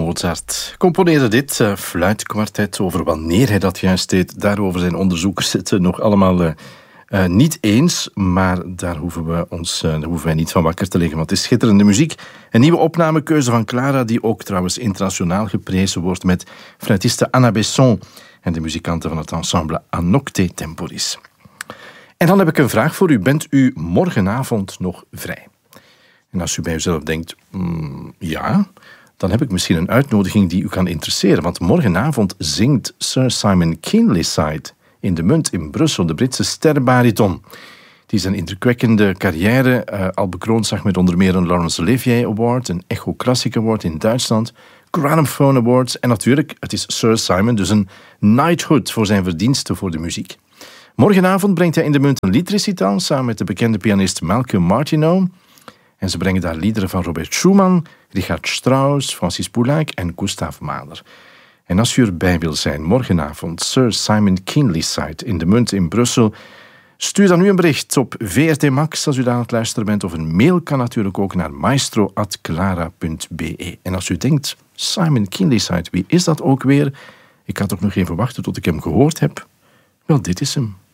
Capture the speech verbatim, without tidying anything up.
Mozart componeerde dit uh, fluitkwartet. Over wanneer hij dat juist deed, daarover zijn onderzoekers het nog allemaal uh, uh, niet eens. Maar daar hoeven, we ons, uh, daar hoeven wij niet van wakker te liggen, want het is schitterende muziek. Een nieuwe opnamekeuze van Clara, die ook trouwens internationaal geprezen wordt met fluitiste Anna Besson en de muzikanten van het ensemble A Nocte Temporis. En dan heb ik een vraag voor u. Bent u morgenavond nog vrij? En als u bij uzelf denkt, mm, ja, dan heb ik misschien een uitnodiging die u kan interesseren. Want morgenavond zingt Sir Simon Keenlyside in de Munt in Brussel, de Britse sterrenbariton, die zijn indrukwekkende carrière uh, al bekroond zag met onder meer een Laurence Olivier Award, een Echo Classic Award in Duitsland, Gramophone Awards en natuurlijk, het is Sir Simon, dus een knighthood voor zijn verdiensten voor de muziek. Morgenavond brengt hij in de Munt een liedrecital samen met de bekende pianist Malcolm Martineau. En ze brengen daar liederen van Robert Schumann, Richard Strauss, Francis Poulenc en Gustav Mahler. En als u erbij wil zijn, morgenavond Sir Simon Keenlyside in de Munt in Brussel, stuur dan nu een bericht op V R T Max als u daar aan het luisteren bent. Of een mail kan natuurlijk ook naar maestro at clara punt b e. En als u denkt, Simon Keenlyside, wie is dat ook weer? Ik ga toch nog even wachten tot ik hem gehoord heb. Wel, dit is hem.